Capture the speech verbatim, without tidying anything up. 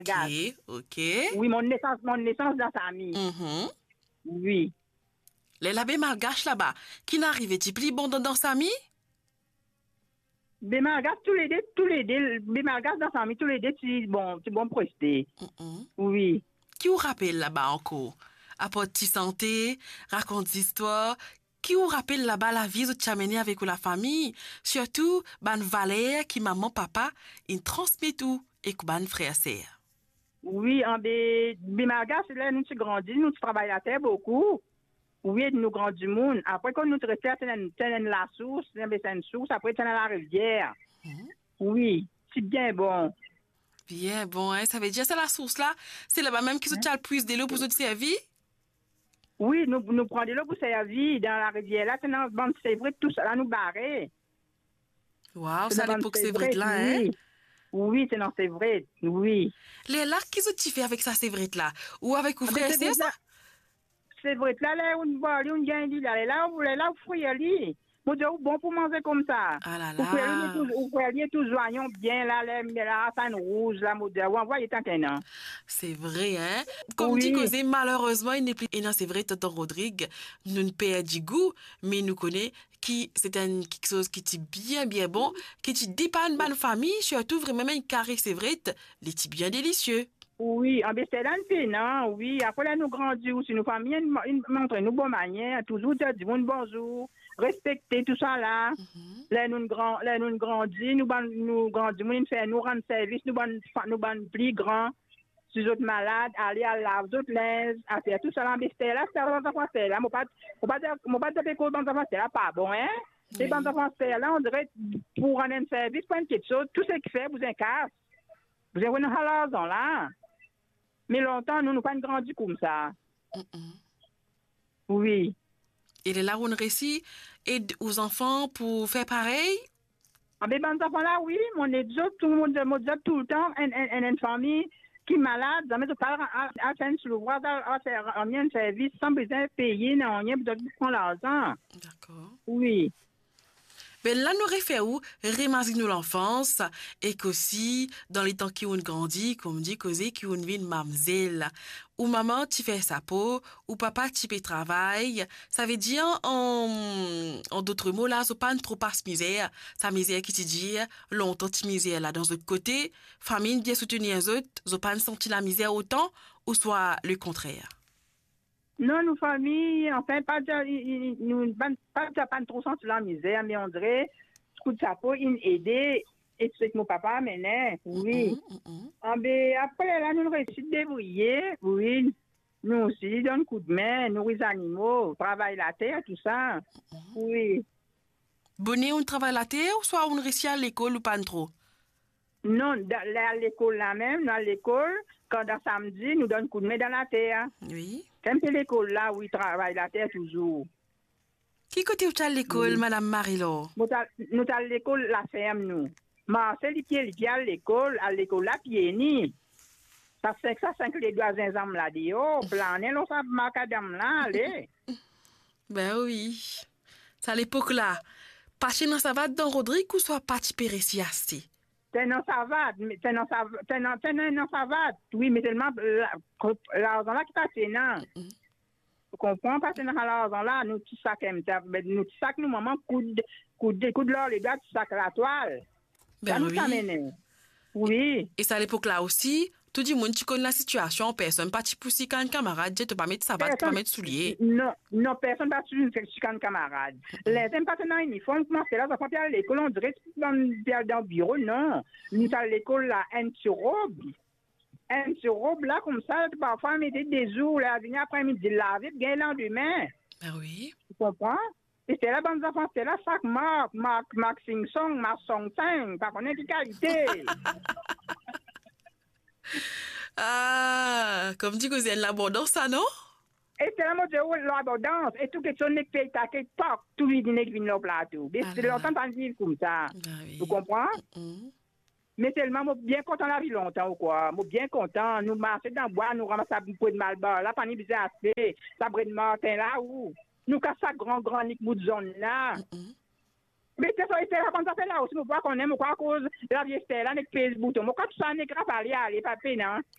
Gaz. Ok, ok. Oui, mon naissance, mon naissance dans sa famille. Mhm. Oui. Les labés malgaches là-bas, qui n'arrivaient ils plus bon dans, dans sa famille? Bémargas, tous les deux, tous les deux, Bémargas dans sa famille, tous les deux, c'est bon, c'est bon prosté. Mhm. Oui. Qui vous rappelle là-bas encore? Apporte santé, raconte des histoires. Qui vous rappelle là-bas la vie que tu as menée avec la famille? Surtout, ban valeur qui maman, papa, ils transmet tout et que ban frère, sœur. Oui, en bé, Bémargas, là, nous, tu grandis, nous, tu travailles la terre beaucoup. Oui, nous grandis du monde. Après, quand nous te restons, c'est la source, c'est une source, après, c'est la rivière. Mhm. Oui, c'est bien bon. Bien, bon, hein, ça veut dire c'est la source là. C'est là-bas même qui se tient le plus de l'eau pour se servir. Oui, nous, nous prenons de l'eau pour servir dans la rivière. Là, c'est dans bande c'est vrai, tout ça, là, nous barrer. Waouh, C'est ça dans à bande l'époque c'est c'est vrai vrai, de là, hein? oui. Oui, c'est dans c'est vrai, oui. Les lacs qui se fait avec ça c'est vrai de là. Ou avec vos Ah, ben, frères, c'est c'est vrai, ça? là, c'est vrai, là, là, on va, on gagne, là, là, on voulait, là, on fouille, ali. Mon Dieu, bon pour manger comme ça. Ah là Vous pouvez aller là. tout, vous pouvez aller tout joignons bien, là, là, là, la rouge, là, mon Dieu, on voit, il est en tenant. C'est vrai, hein? Comme dit Oui. Cosé, malheureusement, il n'est plus. Et non, c'est vrai, Tonton Rodrigue, nous ne perd du goût, mais nous connaît qui, c'est un, quelque chose qui est bien, bien bon, qui est dépanne bonne famille, surtout vraiment une carré, c'est vrai, les est bien délicieux. Oui, en c'est dans le non, oui. Après, là, nous grandissons aussi, nos familles, ils montrent nous bonne manière, toujours dire du bon bonjour, respecter tout ça là. Mhm. Là, nous grand, là, nous grandissons, nous, ban- nous grandissons, nous faisons, nous rendre service, nous ban, nous ban plus grands, si vous êtes malades, aller à laver d'autres linges, à faire tout ça là, mais c'est là, c'est là, c'est là, mon pas, mon pas dire, mon pas dire que les enfants, c'est là, pas bon, hein. Les bandes Oui. enfants, c'est là, on dirait, pour rendre un service, pas une quelque chose, tout ce qui fait, vous incasse. Vous avez une raison là. Mais longtemps, nous, nous pas grandi comme ça. Mhm. Oui. Et là où on réussit, aide aux enfants pour faire pareil. Ah, ben, ben, enfants là, oui, mon éduc, tout le monde me dit tout le temps, une, une, une famille qui est malade, jamais de parler à, à faire sur le voie, à faire un service sans besoin de payer, non, rien, peut-être prendre l'argent. D'accord. Oui. Ben là, nous référons, remasquer nous l'enfance, et qu'aussi, dans les temps qui ont grandi, comme dit, causer qui ont vu une mamzelle. Ou maman, tu fais sa peau, ou papa, tu fais travail. Ça veut dire, en, en d'autres mots, là, c'est pas une trop passe misère. Sa misère qui te dit, longtemps, tu misère là, dans l'autre côté, famille bien soutenir les autres, ils pas senti la misère autant, ou soit le contraire. Non, nos familles, enfin, pas de, ils- ils- nous, pas pas de pas trop sentir la misère, mais on dirait, coup de chapeau, ils aider, et c'est que mon papa menait, Mm, oui. mm, mm, mm. Ah ben, après, là, nous réussissons de débrouiller, oui. Nous aussi, donne coup de main, nourrir les animaux, travailler la terre, tout ça. Oui. Bonnet, on travaille la terre, ou soit on réussit à l'école ou pas trop? Non, dans- là, à l'école là même, dans l'école, quand dans samedi, nous donne coup de main dans la terre. Oui. Quand c'est l'école là, oui, travaille la terre toujours. Qui côté où tu as l'école, Oui. Madame Marie-Laure? Nous t'as- nous à l'école la ferme, nous. Marcel, il pied, il pied à l'école, à l'école là, pied ni. Ça cinq, ça cinq les deux ensemble là, dit, oh, planer, on s'en macadam là, allez. Ben oui. C'est à l'époque là. Pas dans ça va dans Rodrigue ou soit parti péréci assez. T'es non savate, mais t'es non savate, t'es non, t'es non savate. Oui, mais tellement, la- l'argent là qui passe, non. Tu comprends? Parce que dans l'argent là, nous, tu sacs, nous, tu sacs, nous, maman, coup de, coup de, coup de l'or, les gars, tu sacs la toile. Ça Ben nous oui. t'amène. Oui. Et c'est à l'époque là aussi, tout le monde tu connais la situation, personne pas ti pousser quand un camarade, tu pas mettre savate, tu pas Personne, mettre soulier. non, non, personne pas sur une section de camarade. Les hommes pas dans uniforme, comment c'est là, ça fait à l'école, on dirait que dans, dans le bureau, non. Nous, à l'école, là, un petit robe. Un petit robe, là, comme ça, parfois, on mettait des jours, là, venir après-midi, laver, bien le lendemain. Ben oui. Tu comprends? Et c'est là, bonnes enfants, c'est là, sac Marc, Marc, Marc Sing Song, Marc Song Tang, par contre, de qualité. Ah, comme dit que c'est l'abondance ça, non? Et c'est là, moi, je vois l'abondance. Et tout quelque chose n'est pas taqué, toc, tout lui dit, n'est pas au plateau. Mais Ah c'est là là. longtemps de vivre comme ça. Ben Tu oui. comprends? Mm, mm. Mais tellement, moi, bien content la vie longtemps, ou quoi. Moi, bien content. Nous marchons dans le bois, nous ramassons un peu de malbar. Là, pas bizarre, c'est sabre de Martin, là, où? Nous cassons ça grand, grand, nick, bout de zone, là. Mais c'est ça, c'est ça, comme ça, fait là aussi, nous, quoi qu'on aime, ou quoi, à cause de la vieille stèle, là, n'est Facebook. Moi, quand tout ça, n'est pas parler, allez, pas non?